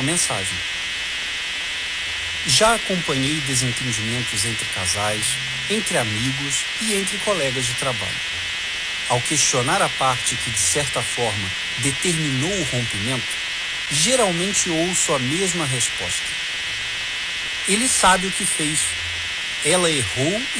mensagem. Já acompanhei desentendimentos entre casais, entre amigos e entre colegas de trabalho. Ao questionar a parte que, de certa forma, determinou o rompimento, geralmente ouço a mesma resposta. Ele sabe o que fez. Ela errou